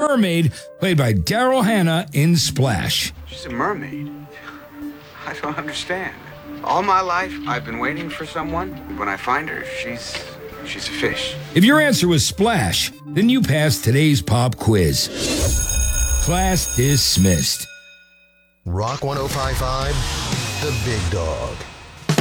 mermaid played by Daryl Hannah in Splash. She's a mermaid. I don't understand. All my life, I've been waiting for someone. When I find her, she's a fish. If your answer was Splash, then you passed today's pop quiz. Class dismissed. Rock 105.5, The Big Dog.